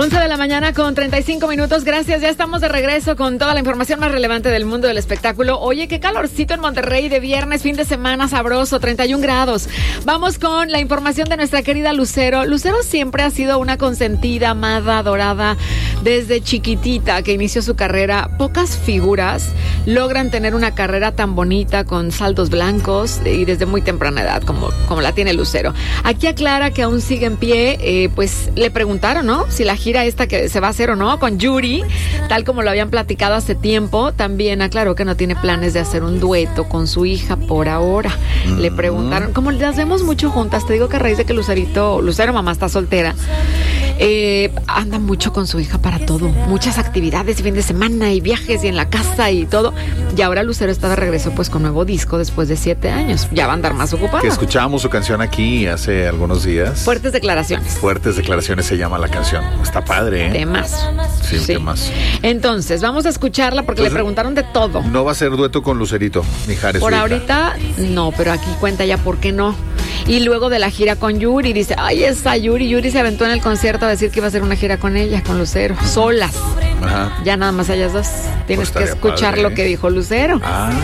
11 de la mañana con 35 minutos. Gracias, ya estamos de regreso con toda la información más relevante del mundo del espectáculo. Oye, qué calorcito en Monterrey de viernes, fin de semana sabroso, 31 grados. Vamos con la información de nuestra querida Lucero. Lucero siempre ha sido una consentida, amada, adorada desde chiquitita que inició su carrera. Pocas figuras logran tener una carrera tan bonita con saldos blancos y desde muy temprana edad como la tiene Lucero. Aquí aclara que aún sigue en pie, pues le preguntaron, ¿no? Si la gira esta que se va a hacer o no con Yuri, tal como lo habían platicado hace tiempo. También aclaró que no tiene planes de hacer un dueto con su hija por ahora. Le preguntaron, como las vemos mucho juntas, te digo que a raíz de que Lucero mamá está soltera, anda mucho con su hija para todo, muchas actividades y fin de semana y viajes y en la casa y todo, y ahora Lucero está de regreso pues con nuevo disco después de 7 años, ya va a andar más ocupada. Que escuchábamos su canción aquí hace algunos días. Fuertes declaraciones se llama la canción. Está padre, ¿eh? Temas. Sí, temas. Entonces, vamos a escucharla porque le preguntaron de todo. No va a ser dueto con Lucerito, Mijares. Por ahorita, no, pero aquí cuenta ya por qué no. Y luego de la gira con Yuri, dice, ay, esa Yuri se aventó en el concierto a decir que iba a hacer una gira con ella, con Lucero, solas. Ajá. Ya nada más ellas dos. Tienes que escuchar padre, lo que dijo Lucero.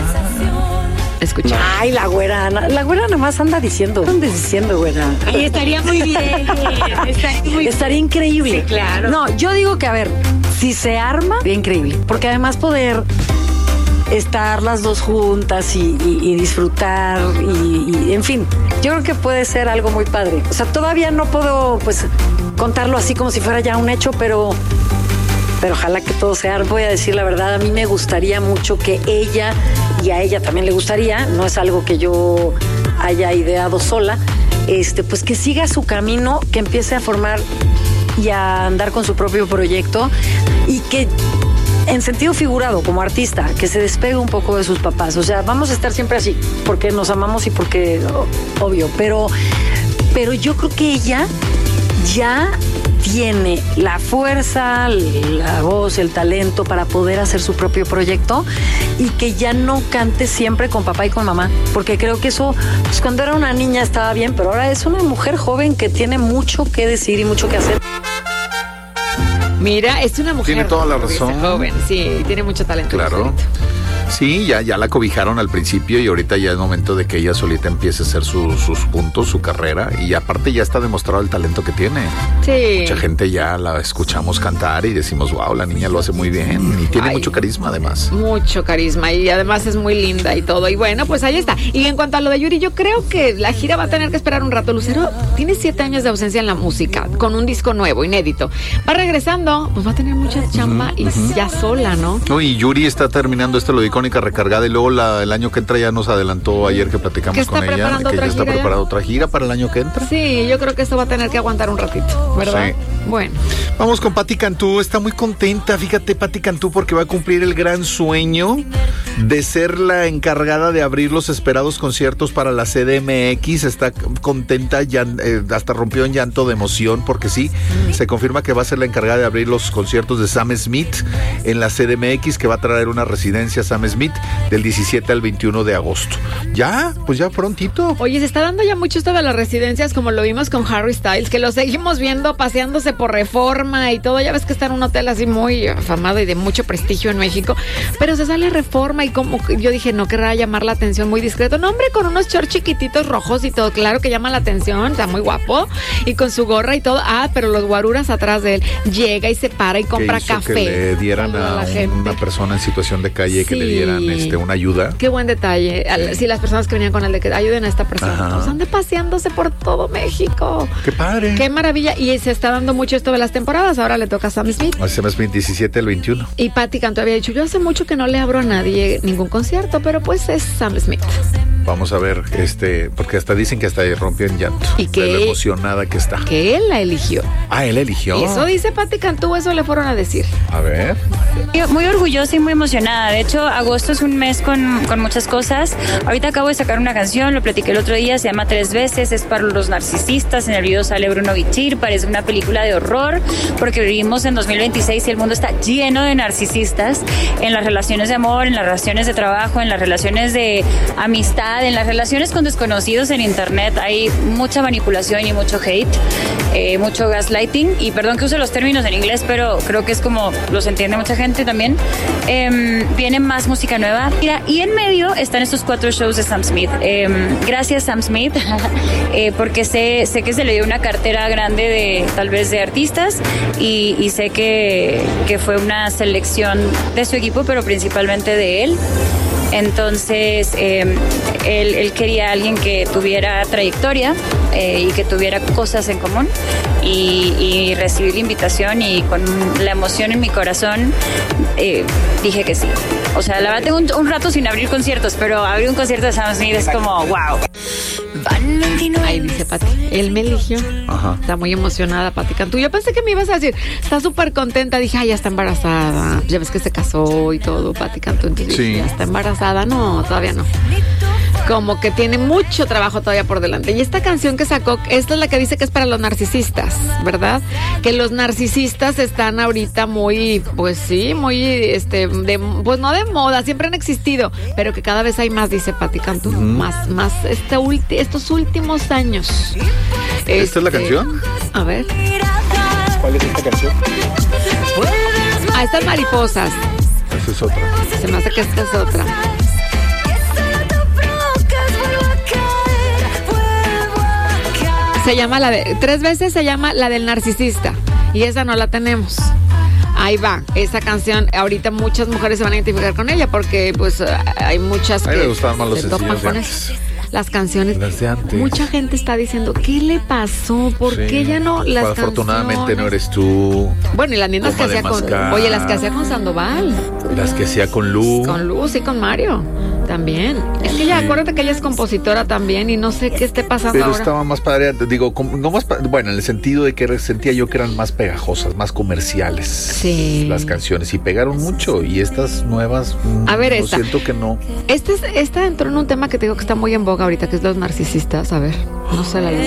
Escucha. Ay, la güera nada más anda diciendo, güera. Ay, estaría muy bien. Estaría increíble. Sí, claro. No, yo digo que, a ver, si se arma, sería increíble. Porque además poder estar las dos juntas y disfrutar y en fin, yo creo que puede ser algo muy padre. O sea, todavía no puedo, pues, contarlo así como si fuera ya un hecho, pero ojalá que todo sea. Voy a decir la verdad, a mí me gustaría mucho que ella, y a ella también le gustaría, no es algo que yo haya ideado sola, pues que siga su camino, que empiece a formar y a andar con su propio proyecto y que en sentido figurado, como artista, que se despegue un poco de sus papás. O sea, vamos a estar siempre así, porque nos amamos y porque, obvio, pero yo creo que ella ya tiene la fuerza, la voz, el talento para poder hacer su propio proyecto y que ya no cante siempre con papá y con mamá, porque creo que eso, pues cuando era una niña estaba bien, pero ahora es una mujer joven que tiene mucho que decir y mucho que hacer. Mira, es una mujer. Tiene toda la razón. Joven, sí, tiene mucho talento. Claro. Sí, ya la cobijaron al principio y ahorita ya es momento de que ella solita empiece a hacer sus puntos, su carrera, y aparte ya está demostrado el talento que tiene. Sí. Mucha gente ya la escuchamos cantar y decimos, wow, la niña lo hace muy bien y tiene mucho carisma además. Mucho carisma y además es muy linda y todo. Y bueno, pues ahí está. Y en cuanto a lo de Yuri, yo creo que la gira va a tener que esperar un rato. Lucero tiene 7 años de ausencia en la música, con un disco nuevo, inédito. Va regresando, pues va a tener mucha chamba y ya sola, ¿no? No, y Yuri está terminando lo de Icónica Recargada y luego el año que entra ya nos adelantó ayer que platicamos con ella que ya está preparando otra gira para el año que entra. Sí, yo creo que esto va a tener que aguantar un ratito, ¿verdad? Sí. Bueno. Vamos con Patti Cantú, está muy contenta, fíjate, Patti Cantú, porque va a cumplir el gran sueño de ser la encargada de abrir los esperados conciertos para la CDMX. Está contenta, ya, hasta rompió en llanto de emoción, porque sí, se confirma que va a ser la encargada de abrir los conciertos de Sam Smith en la CDMX, que va a traer una residencia Sam Smith del 17 al 21 de agosto. Ya, pues ya prontito. Oye, se está dando ya mucho esto de las residencias, como lo vimos con Harry Styles, que lo seguimos viendo paseándose por Reforma y todo. Ya ves que está en un hotel así muy afamado y de mucho prestigio en México, pero se sale a Reforma y como yo dije, no querrá llamar la atención, muy discreto. No, hombre, con unos shorts chiquititos rojos y todo, claro que llama la atención, está muy guapo y con su gorra y todo. Pero los guaruras atrás de él, llega y se para y compra café. Que le dieran a una persona en situación de calle, sí, que le dieran una ayuda. Qué buen detalle. Sí, las personas que venían con él de que ayuden a esta persona. Pues ande paseándose por todo México. Qué padre. Qué maravilla. Y se está dando mucho esto de las temporadas. Ahora le toca a Sam Smith. A Sam Smith 17 al 21. Y Patti Cantú había dicho, yo hace mucho que no le abro a nadie ningún concierto, pero pues es Sam Smith. Vamos a ver, porque hasta dicen que hasta rompió en llanto. Y que de lo emocionada que está. Que él la eligió. Él eligió. Y eso dice Patti Cantú, eso le fueron a decir. A ver. Muy orgullosa y muy emocionada. De hecho, agosto es un mes con muchas cosas. Ahorita acabo de sacar una canción, lo platiqué el otro día, se llama 3 veces, es para los narcisistas. En el video sale Bruno Bichir, parece una película de horror, porque vivimos en 2026 y el mundo está lleno de narcisistas en las relaciones de amor, en las relaciones de trabajo, en las relaciones de amistad, en las relaciones con desconocidos en internet. Hay mucha manipulación y mucho hate, mucho gaslighting, y perdón que use los términos en inglés, pero creo que es como los entiende mucha gente también. Viene más música nueva. Mira, y en medio están estos 4 shows de Sam Smith. Gracias Sam Smith, porque sé que se le dio una cartera grande de tal vez de artistas, y sé que fue una selección de su equipo, pero principalmente de él. Entonces él quería a alguien que tuviera trayectoria y que tuviera cosas en común, y recibí la invitación, y con la emoción en mi corazón dije que sí. O sea, la verdad tengo un rato sin abrir conciertos, pero abrir un concierto de Sam Smith es como wow. Ahí dice Pati, él me eligió. Ajá. Está muy emocionada Pati Cantú. Yo pensé que me ibas a decir, está súper contenta. Dije, ya está embarazada. Ya ves que se casó y todo, Pati Cantú. Entonces sí. Ya está embarazada. No, todavía no. Como que tiene mucho trabajo todavía por delante. Y esta canción que sacó, esta es la que dice que es para los narcisistas, ¿verdad? Que los narcisistas están ahorita muy, pues sí, muy, pues no de moda, siempre han existido, pero que cada vez hay más, dice Pati Cantú, más estos últimos años. ¿Esta es la canción? A ver. ¿Cuál es esta canción? Estas mariposas. Esa es otra. Se me hace que esta es otra. Se llama 3 veces se llama la del narcisista, y esa no la tenemos. Ahí va, esa canción, ahorita muchas mujeres se van a identificar con ella, porque pues hay muchas a mí que me gustaban más los se topan sencillos de con antes. las canciones. Las de antes. Mucha gente está diciendo, ¿qué le pasó? ¿Por qué ya no las Afortunadamente canciones? no eres tú. Bueno, y las mismas que Goma de hacía con... mascar. Oye, las que hacía con Sandoval. Las que hacía con Lu. Con Luz y con Mario también. Es que ya acuérdate que ella es compositora también, y no sé qué esté pasando Pero ahora. estaba más padre, digo, no más bueno, en el sentido de que sentía yo que eran más pegajosas, más comerciales. Sí. Las canciones, y pegaron mucho, y estas nuevas, A ver, yo esta. siento que no. Esta entró en un tema que te digo que está muy en boga ahorita, que es los narcisistas. A ver, no sé la letra.